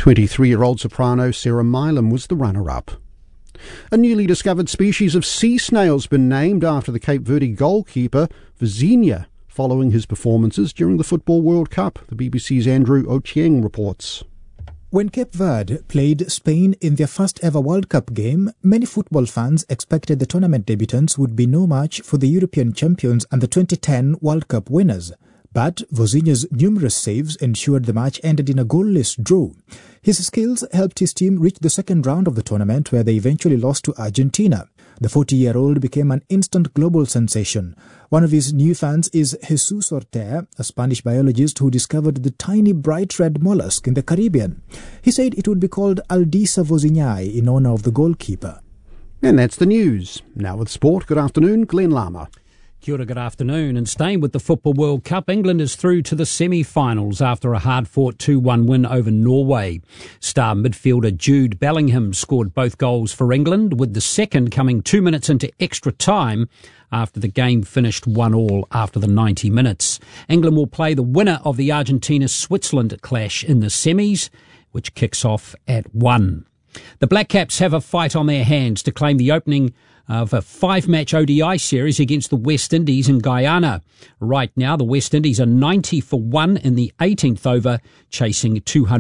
23-year-old soprano Sarah Milam was the runner-up. A newly discovered species of sea snail's been named after the Cape Verde goalkeeper Vizinha, following his performances during the Football World Cup. The BBC's Andrew Ochieng reports. When Cape Verde played Spain in their first ever World Cup game, many football fans expected the tournament debutants would be no match for the European champions and the 2010 World Cup winners. But Vizinha's numerous saves ensured the match ended in a goalless draw. His skills helped his team reach the second round of the tournament, where they eventually lost to Argentina. The 40-year-old became an instant global sensation. One of his new fans is Jesus Ortega, a Spanish biologist who discovered the tiny bright red mollusk in the Caribbean. He said it would be called Aldisa Vizinha in honor of the goalkeeper. And that's the news. Now with sport, good afternoon, Glenn Lama. Kia ora, good afternoon. And staying with the Football World Cup, England is through to the semi-finals after a hard-fought 2-1 win over Norway. Star midfielder Jude Bellingham scored both goals for England, with the second coming 2 minutes into extra time after the game finished 1-1 after the 90 minutes. England will play the winner of the Argentina-Switzerland clash in the semis, which kicks off at 1. The Black Caps have a fight on their hands to claim the opening of a 5-match ODI series against the West Indies and Guyana. Right now, the West Indies are 90 for 1 in the 18th over, chasing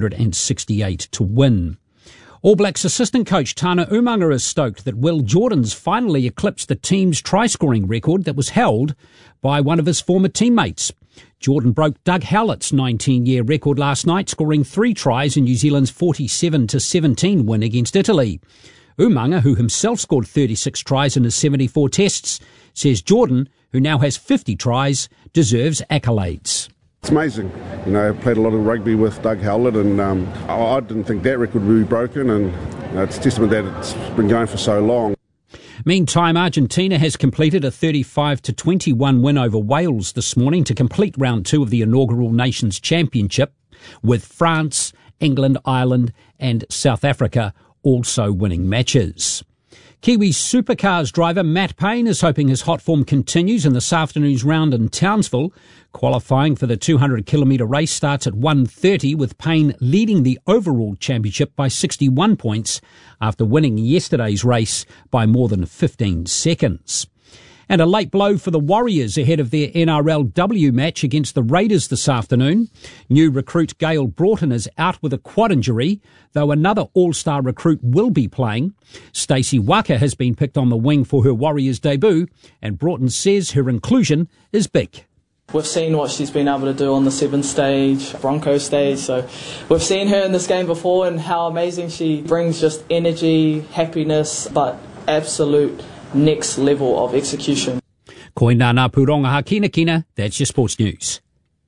268 to win. All Blacks assistant coach Tana Umaga is stoked that Will Jordan's finally eclipsed the team's try-scoring record that was held by one of his former teammates. Jordan broke Doug Howlett's 19-year record last night, scoring 3 tries in New Zealand's 47-17 win against Italy. Umaga, who himself scored 36 tries in his 74 tests, says Jordan, who now has 50 tries, deserves accolades. It's amazing. I played a lot of rugby with Doug Howlett, and I didn't think that record would be broken, and it's a testament that it's been going for so long. Meantime, Argentina has completed a 35-21 win over Wales this morning to complete round 2 of the inaugural Nations Championship, with France, England, Ireland and South Africa also winning matches. Kiwi Supercars driver Matt Payne is hoping his hot form continues in this afternoon's round in Townsville. Qualifying for the 200-kilometre race starts at 1:30, with Payne leading the overall championship by 61 points after winning yesterday's race by more than 15 seconds. And a late blow for the Warriors ahead of their NRLW match against the Raiders this afternoon. New recruit Gail Broughton is out with a quad injury, though another all-star recruit will be playing. Stacey Waka has been picked on the wing for her Warriors debut, and Broughton says her inclusion is big. We've seen what she's been able to do on the 7 stage, Bronco stage, so we've seen her in this game before and how amazing she brings, just energy, happiness, but absolute next level of execution. Koina ngā pūronga ha kina, that's your sports news.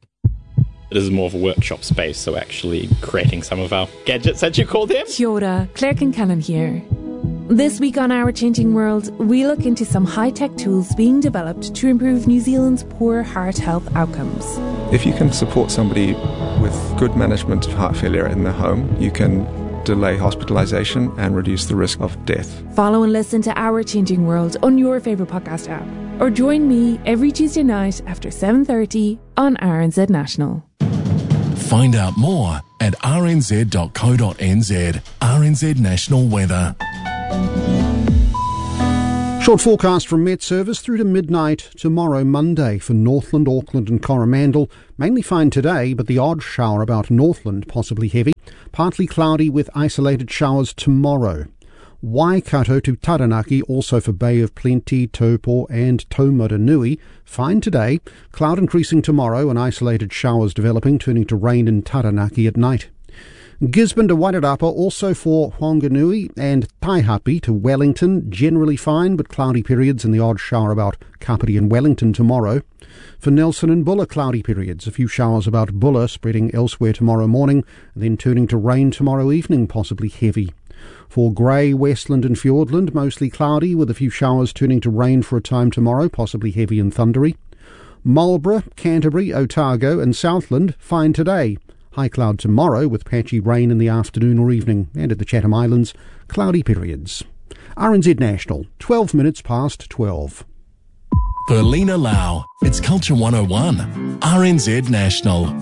It is more of a workshop space, so actually creating some of our gadgets, that you call them. Kia ora, Claire Kincannon here. This week on Our Changing World, we look into some high-tech tools being developed to improve New Zealand's poor heart health outcomes. If you can support somebody with good management of heart failure in their home, you can delay hospitalisation and reduce the risk of death. Follow and listen to Our Changing World on your favourite podcast app. Or join me every Tuesday night after 7:30 on RNZ National. Find out more at rnz.co.nz. RNZ National Weather. Short forecast from Met Service through to midnight tomorrow, Monday, for Northland, Auckland and Coromandel. Mainly fine today, but the odd shower about Northland, possibly heavy. Partly cloudy with isolated showers tomorrow. Waikato to Taranaki, also for Bay of Plenty, Taupo and Taumaranui. Fine today, cloud increasing tomorrow and isolated showers developing, turning to rain in Taranaki at night. Gisborne to Wairarapa, also for Whanganui and Taihape to Wellington, generally fine but cloudy periods and the odd shower about Kapiti and Wellington tomorrow. For Nelson and Buller, cloudy periods, a few showers about Buller spreading elsewhere tomorrow morning, and then turning to rain tomorrow evening, possibly heavy. For Grey, Westland and Fiordland, mostly cloudy with a few showers turning to rain for a time tomorrow, possibly heavy and thundery. Marlborough, Canterbury, Otago and Southland, fine today. High cloud tomorrow with patchy rain in the afternoon or evening, and at the Chatham Islands, cloudy periods. RNZ National, 12 minutes past 12. For Lena Lau, it's Culture 101, RNZ National.